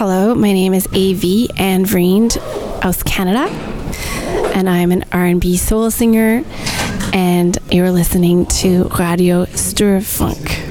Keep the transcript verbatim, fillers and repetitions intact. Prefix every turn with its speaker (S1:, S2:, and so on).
S1: Hello, my name is A V Anne Vriend aus Canada, and I'm an R and B soul singer, and you're listening to Radio Sturfunk.